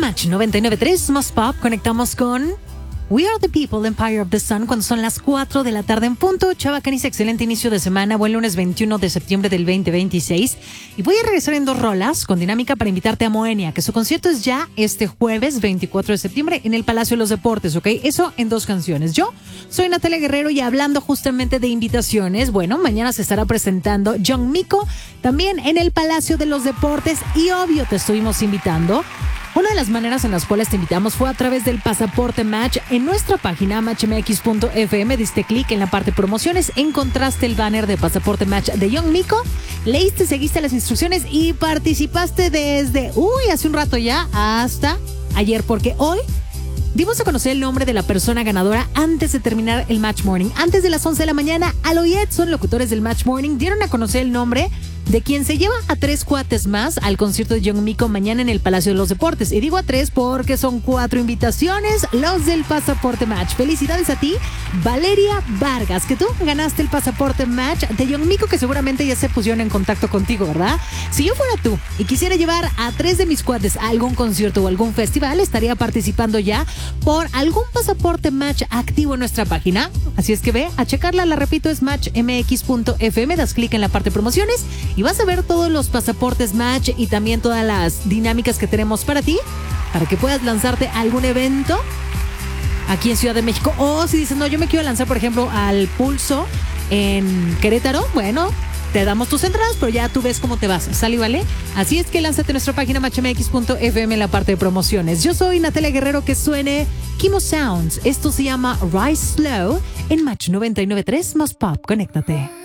Match 99.3 Más Pop. Conectamos con We Are the People, Empire of the Sun, cuando son las 4 de la tarde en punto. Chava Canis, excelente inicio de semana. Buen lunes 21 de septiembre del 2026. Y voy a regresar en 2 rolas con dinámica para invitarte a Moenia, que su concierto es ya este jueves 24 de septiembre en el Palacio de los Deportes, ¿ok? Eso en 2 canciones. Yo soy Natalia Guerrero y hablando justamente de invitaciones, bueno, mañana se estará presentando Young Miko también en el Palacio de los Deportes y obvio te estuvimos invitando. Una de las maneras en las cuales te invitamos fue a través del Pasaporte Match. En nuestra página matchmx.fm diste clic en la parte promociones, encontraste el banner de Pasaporte Match de Young Miko, leíste, seguiste las instrucciones y participaste desde, hace un rato ya hasta ayer, porque hoy dimos a conocer el nombre de la persona ganadora antes de terminar el Match Morning. Antes de las 11 de la mañana, Aloy Edson, locutores del Match Morning, dieron a conocer el nombre de quien se lleva a 3 cuates más al concierto de Young Miko mañana en el Palacio de los Deportes. Y digo a 3 porque son 4 invitaciones, los del Pasaporte Match. Felicidades a ti, Valeria Vargas, que tú ganaste el Pasaporte Match de Young Miko, que seguramente ya se pusieron en contacto contigo, ¿verdad? Si yo fuera tú y quisiera llevar a 3 de mis cuates a algún concierto o algún festival, estaría participando ya por algún Pasaporte Match activo en nuestra página. Así es que ve a checarla, la repito, es matchmx.fm, das clic en la parte promociones y vas a ver todos los pasaportes Match y también todas las dinámicas que tenemos para ti, para que puedas lanzarte a algún evento aquí en Ciudad de México. O si dices, no, yo me quiero lanzar, por ejemplo, al Pulso en Querétaro, bueno, te damos tus entradas, pero ya tú ves cómo te vas, ¿sale y vale? Así es que lánzate a nuestra página matchmx.fm en la parte de promociones. Yo soy Natalia Guerrero, que suene Kimo Sounds. Esto se llama Rise Slow en Match 99.3 Más Pop. Conéctate.